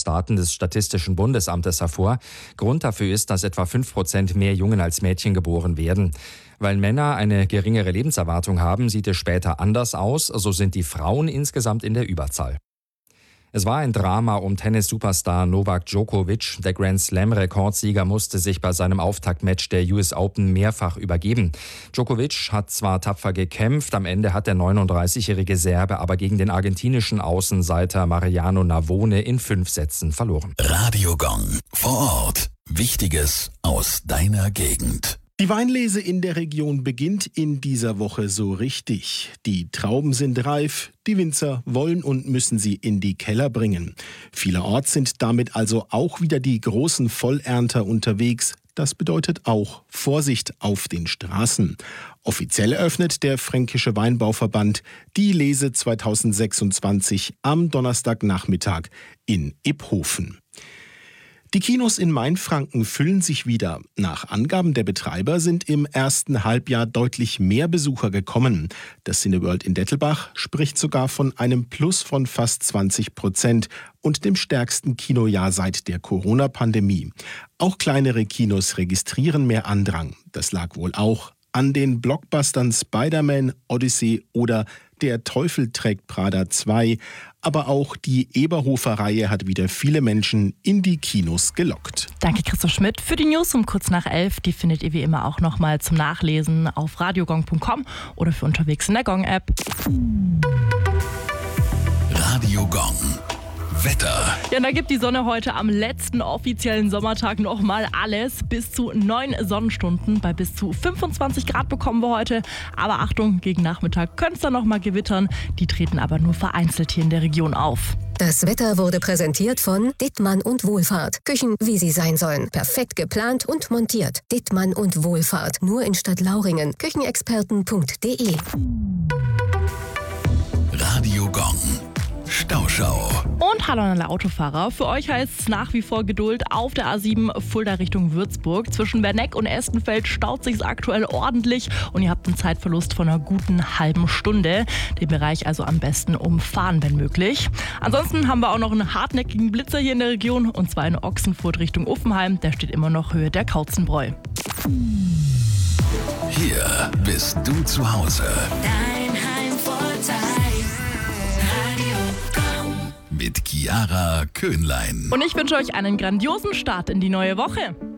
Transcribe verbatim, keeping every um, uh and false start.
aus Daten des Statistischen Bundesamtes hervor. Grund dafür ist, dass etwa fünf Prozent mehr Jungen als Mädchen geboren werden. Weil Männer eine geringere Lebenserwartung haben, sieht es später anders aus. So sind die Frauen insgesamt in der Überzahl. Es war ein Drama um Tennis-Superstar Novak Djokovic. Der Grand-Slam-Rekordsieger musste sich bei seinem Auftaktmatch der U S Open mehrfach übergeben. Djokovic hat zwar tapfer gekämpft, am Ende hat der neununddreißigjährige Serbe aber gegen den argentinischen Außenseiter Mariano Navone in fünf Sätzen verloren. Radio Gong vor Ort. Wichtiges aus deiner Gegend. Die Weinlese in der Region beginnt in dieser Woche so richtig. Die Trauben sind reif, die Winzer wollen und müssen sie in die Keller bringen. Vielerorts sind damit also auch wieder die großen Vollernter unterwegs. Das bedeutet auch Vorsicht auf den Straßen. Offiziell eröffnet der Fränkische Weinbauverband die Lese zweitausendsechsundzwanzig am Donnerstagnachmittag in Iphofen. Die Kinos in Mainfranken füllen sich wieder. Nach Angaben der Betreiber sind im ersten Halbjahr deutlich mehr Besucher gekommen. Das Cineworld in Dettelbach spricht sogar von einem Plus von fast zwanzig Prozent und dem stärksten Kinojahr seit der Corona-Pandemie. Auch kleinere Kinos registrieren mehr Andrang. Das lag wohl auch an den Blockbustern Spider-Man, Odyssey oder Der Teufel trägt Prada zwei. Aber auch die Eberhofer-Reihe hat wieder viele Menschen in die Kinos gelockt. Danke Christoph Schmidt für die News um kurz nach elf. Die findet ihr wie immer auch nochmal zum Nachlesen auf radiogong punkt com oder für unterwegs in der Gong-App. Radio Gong. Wetter. Ja, da gibt die Sonne heute am letzten offiziellen Sommertag nochmal alles. Bis zu neun Sonnenstunden bei bis zu fünfundzwanzig Grad bekommen wir heute. Aber Achtung, gegen Nachmittag könnte es dann nochmal gewittern. Die treten aber nur vereinzelt hier in der Region auf. Das Wetter wurde präsentiert von Dittmann und Wohlfahrt. Küchen, wie sie sein sollen. Perfekt geplant und montiert. Dittmann und Wohlfahrt. Nur in Stadtlauringen. Küchenexperten punkt de. Radio Gong. Stauschau. Und hallo an alle Autofahrer. Für euch heißt es nach wie vor Geduld auf der A sieben Fulda Richtung Würzburg. Zwischen Werneck und Estenfeld staut sich aktuell ordentlich und ihr habt einen Zeitverlust von einer guten halben Stunde. Den Bereich also am besten umfahren, wenn möglich. Ansonsten haben wir auch noch einen hartnäckigen Blitzer hier in der Region und zwar in Ochsenfurt Richtung Uffenheim. Der steht immer noch Höhe der Kautzenbräu. Hier bist du zu Hause. Dein Heimvorteil. Mit Chiara Köhnlein. Und ich wünsche euch einen grandiosen Start in die neue Woche.